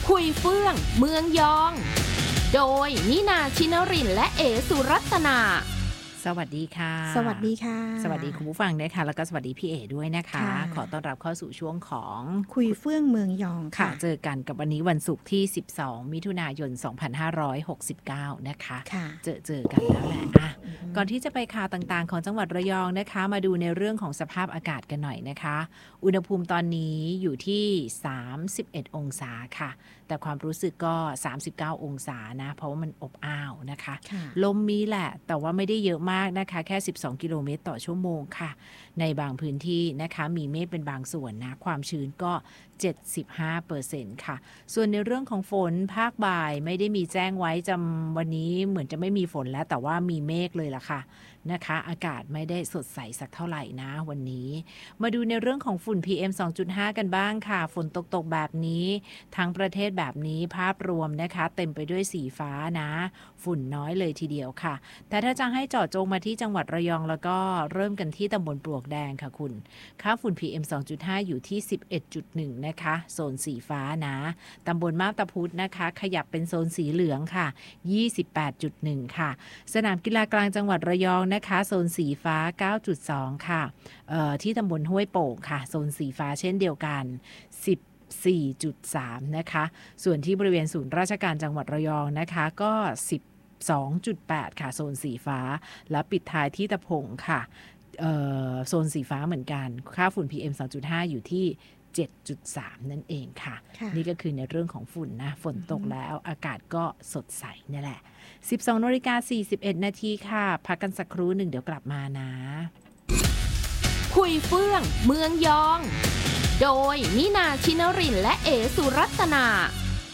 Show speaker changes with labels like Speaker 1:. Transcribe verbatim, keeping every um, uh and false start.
Speaker 1: คุยเฟื่องเมืองยองโดยนินาชินรินทร์และเอสุรัตนา
Speaker 2: สวัสดีค่ะ
Speaker 3: สวัสดีค่ะ
Speaker 2: สวัสดีคุณผู้ฟังนะคะแล้วก็สวัสดีพี่เอด้วยนะคะขอต้อนรับเข้าสู่ช่วงของ
Speaker 3: คุยเฟื่องเมืองยองค่ะ
Speaker 2: เจอกันกับวันนี้วันศุกร์ที่สิบสองมิถุนายนสองพันห้าร้อยหกสิบเก้านะคะเจอเจอกันแล้วแหละอ่ะก่อนที่จะไปข่าวต่างๆของจังหวัดระยองนะคะมาดูในเรื่องของสภาพอากาศกันหน่อยนะคะอุณหภูมิตอนนี้อยู่ที่สามสิบเอ็ดองศาค่ะแต่ความรู้สึกก็สามสิบเก้าองศานะเพราะว่ามันอบอ้าวนะคะลมมีแหละแต่ว่าไม่ได้เยอะมากนะคะแค่สิบสองกิโลเมตรต่อชั่วโมงค่ะในบางพื้นที่นะคะมีเมฆเป็นบางส่วนนะความชื้นก็ เจ็ดสิบห้าเปอร์เซ็นต์ ค่ะส่วนในเรื่องของฝนภาคบ่ายไม่ได้มีแจ้งไว้จำวันนี้เหมือนจะไม่มีฝนแล้วแต่ว่ามีเมฆเลยล่ะค่ะนะคะอากาศไม่ได้สดใสสักเท่าไหร่นะวันนี้มาดูในเรื่องของฝุ่น พี เอ็ม สองจุดห้า กันบ้างค่ะฝนตกๆแบบนี้ทั้งประเทศแบบนี้ภาพรวมนะคะเต็มไปด้วยสีฟ้านะฝุ่นน้อยเลยทีเดียวค่ะแต่ถ้าจะให้เจาะจงมาที่จังหวัดระยองแล้วก็เริ่มกันที่ตำบลปลวกแดงค่ะคุณค่าฝุ่น พี เอ็ม สองจุดห้า อยู่ที่ สิบเอ็ดจุดหนึ่ง นะคะโซนสีฟ้านะตำบลมาบตาพุธนะคะขยับเป็นโซนสีเหลืองค่ะ ยี่สิบแปดจุดหนึ่ง ค่ะสนามกีฬากลางจังหวัดระยองนะคะโซนสีฟ้า เก้าจุดสอง ค่ะเอ่อที่ตำบลห้วยโป่งค่ะโซนสีฟ้าเช่นเดียวกันสิบสี่จุดสาม นะคะส่วนที่บริเวณศูนย์ราชการจังหวัดระยองนะคะก็สิบสองจุดแปด ค่ะโซนสีฟ้าและปิดท้ายที่ตะพงค่ะเอ่อโซนสีฟ้าเหมือนกันค่าฝุ่น พี เอ็ม สองจุดห้า อยู่ที่ เจ็ดจุดสาม นั่นเองค่ะนี่ก็คือในเรื่องของฝุ่นนะฝนตกแล้วอากาศก็สดใสนี่แหละ สิบสองนาฬิกาสี่สิบเอ็ดนาทีค่ะพักกันสักครู่หนึ่งเดี๋ยวกลับมานะ
Speaker 1: คุยเฟื่องเมืองยองโดยนินาชินรินทร์และเอสุรัตนา